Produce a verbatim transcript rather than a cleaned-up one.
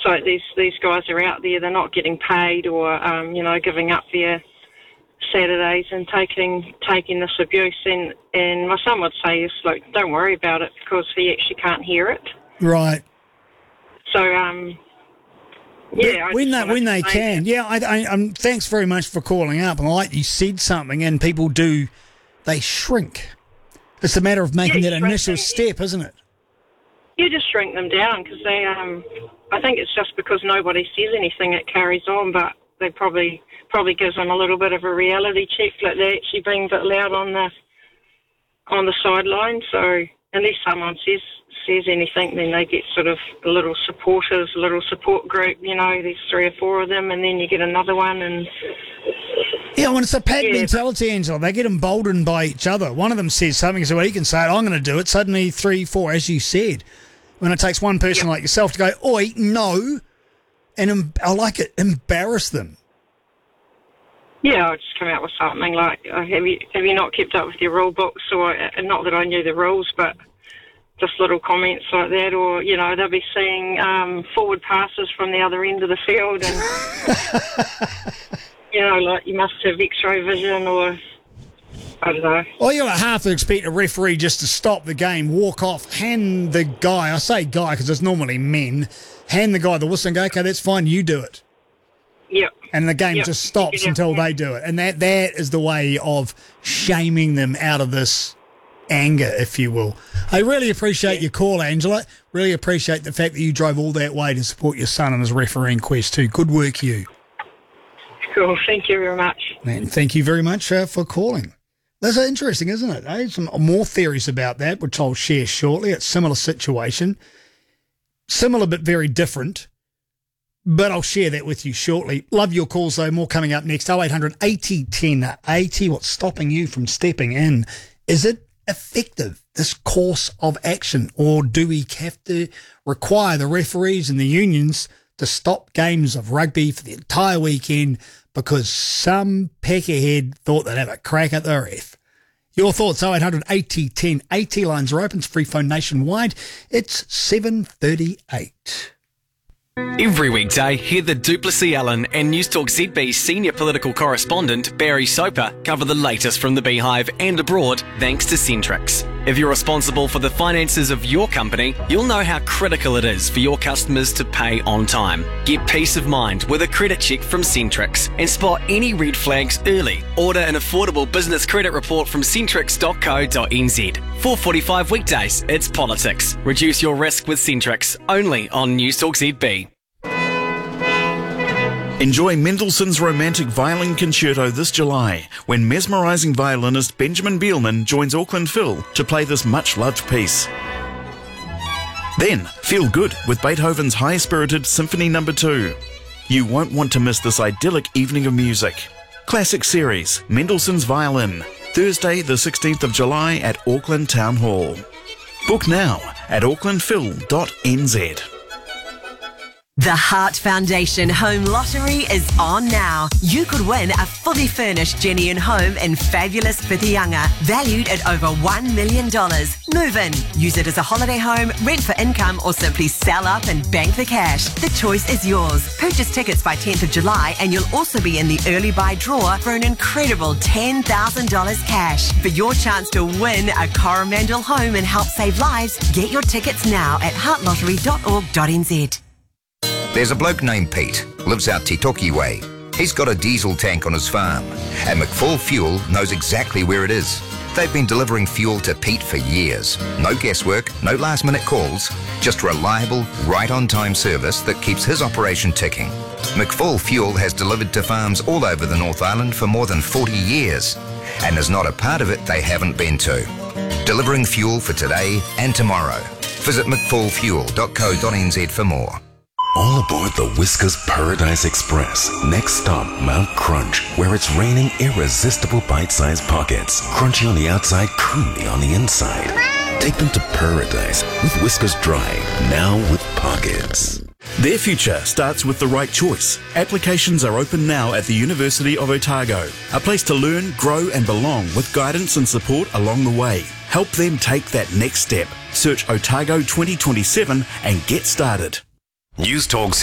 So these these guys are out there, they're not getting paid or, um, you know, giving up their Saturdays and taking taking this abuse. And, and my son would say, yes, look, don't worry about it because he actually can't hear it. Right. So, um, yeah. When they, when they can. That. Yeah, I, I, um, thanks very much for calling up. And like you said something, and people do, they shrink. It's a matter of making yeah, that initial step, isn't it? You just shrink them down because they, um, I think it's just because nobody says anything, it carries on, but they probably probably gives them a little bit of a reality check, like they're actually being a bit loud on the on the sideline. So unless someone says says anything, then they get sort of little supporters, a little support group. You know, there's three or four of them, and then you get another one, and yeah, when it's a pack yeah. mentality, Angela, they get emboldened by each other. One of them says something, so well, he can say it, I'm going to do it. Suddenly, three, four, as you said. When it takes one person yep. like yourself to go, oi, no, and em- I like it, embarrass them. Yeah, I'll just come out with something like, uh, have you have you not kept up with your rule books? Or, uh, not that I knew the rules, but just little comments like that. Or, you know, they'll be seeing um, forward passes from the other end of the field and, you know, like you must have x-ray vision or... I don't know. Well, you have to expect a referee just to stop the game, walk off, hand the guy, I say guy because it's normally men, hand the guy the whistle and go, okay, that's fine, you do it. Yep. And the game yep. just stops until yeah. they do it. And that that is the way of shaming them out of this anger, if you will. I really appreciate yeah. your call, Angela. Really appreciate the fact that you drove all that way to support your son on his refereeing quest too. Good work, you. Cool. Thank you very much. And thank you very much uh, for calling. That's interesting, isn't it? Eh? Some more theories about that, which I'll share shortly. It's a similar situation. Similar but very different. But I'll share that with you shortly. Love your calls, though. More coming up next. oh eight hundred eighty ten eighty. What's stopping you from stepping in? Is it effective, this course of action? Or do we have to require the referees and the unions to stop games of rugby for the entire weekend because some peckerhead thought they'd have a crack at the ref? Your thoughts, oh eight hundred eighty ten eighty. Lines are open. It's free phone nationwide. It's seven thirty-eight. Every weekday, hear the Duplessis Allen and Newstalk Z B senior political correspondent Barry Soper cover the latest from the Beehive and abroad thanks to Centrix. If you're responsible for the finances of your company, you'll know how critical it is for your customers to pay on time. Get peace of mind with a credit check from Centrix and spot any red flags early. Order an affordable business credit report from centrix dot co dot n z. four forty-five weekdays, it's politics. Reduce your risk with Centrix, only on Newstalk Z B. Enjoy Mendelssohn's Romantic Violin Concerto this July when mesmerising violinist Benjamin Bielman joins Auckland Phil to play this much-loved piece. Then, feel good with Beethoven's high-spirited Symphony Number two. You won't want to miss this idyllic evening of music. Classic Series, Mendelssohn's Violin, Thursday the sixteenth of July at Auckland Town Hall. Book now at auckland phil dot n z. The Heart Foundation Home Lottery is on now. You could win a fully furnished Genuine home in fabulous Whitianga, valued at over one million dollars. Move in, use it as a holiday home, rent for income, or simply sell up and bank the cash. The choice is yours. Purchase tickets by tenth of July and you'll also be in the early buy draw for an incredible ten thousand dollars cash. For your chance to win a Coromandel home and help save lives, get your tickets now at heart lottery dot org dot n z. There's a bloke named Pete, lives out Titoki way. He's got a diesel tank on his farm, and McFall Fuel knows exactly where it is. They've been delivering fuel to Pete for years. No guesswork, no last-minute calls, just reliable, right-on-time service that keeps his operation ticking. McFall Fuel has delivered to farms all over the North Island for more than forty years, and there's not a part of it they haven't been to. Delivering fuel for today and tomorrow. Visit mcfall fuel dot co dot n z for more. All aboard the Whiskas Paradise Express. Next stop, Mount Crunch, where it's raining irresistible bite-sized pockets. Crunchy on the outside, creamy on the inside. Take them to paradise with Whiskas Dry, now with pockets. Their future starts with the right choice. Applications are open now at the University of Otago. A place to learn, grow and belong with guidance and support along the way. Help them take that next step. Search Otago twenty twenty-seven and get started. Newstalk